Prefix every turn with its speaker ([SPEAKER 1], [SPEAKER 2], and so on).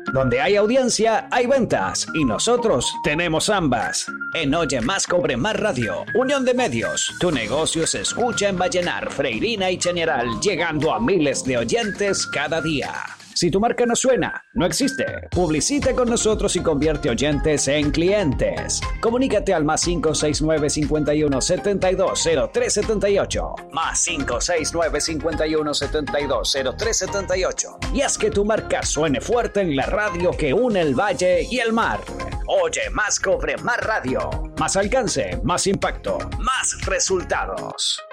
[SPEAKER 1] Donde hay audiencia, hay ventas. Y nosotros tenemos ambas. En Oye Más Cobre Más Radio, Unión de Medios. Tu negocio se escucha en Vallenar, Freirina y Chañaral, llegando a miles de oyentes cada día. Si tu marca no suena, no existe. Publicita con nosotros y convierte oyentes en clientes. Comunícate al +569 51 72 0378. +569 51 72 0378. Y haz que tu marca suene fuerte en la radio que une el valle y el mar. Oye Más Cobre Más Radio. Más alcance, más impacto, más resultados.